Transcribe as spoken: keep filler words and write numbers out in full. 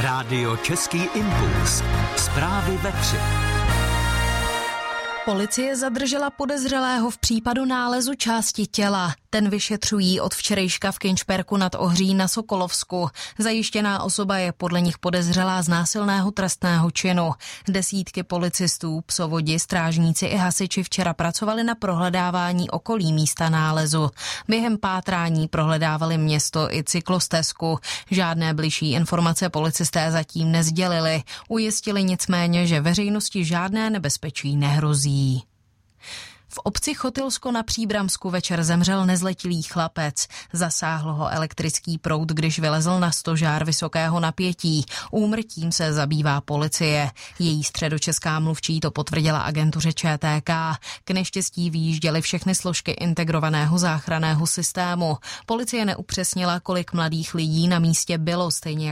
Rádio Český impuls. Zprávy ve tři. Policie zadržela podezřelého v případu nálezu části těla. Ten vyšetřují od včerejška v Kynšperku nad Ohří na Sokolovsku. Zajištěná osoba je podle nich podezřelá z násilného trestného činu. Desítky policistů, psovodi, strážníci i hasiči včera pracovali na prohledávání okolí místa nálezu. Během pátrání prohledávali město i cyklostezku. Žádné bližší informace policisté zatím nesdělili. Ujistili nicméně, že veřejnosti žádné nebezpečí nehrozí. V obci Chotylsko na Příbramsku večer zemřel nezletilý chlapec. Zasáhl ho elektrický proud, když vylezl na stožár vysokého napětí. Úmrtím se zabývá policie. Její středočeská mluvčí to potvrdila agentuře Č T K. K neštěstí vyjížděly všechny složky integrovaného záchranného systému. Policie neupřesnila, kolik mladých lidí na místě bylo, stejně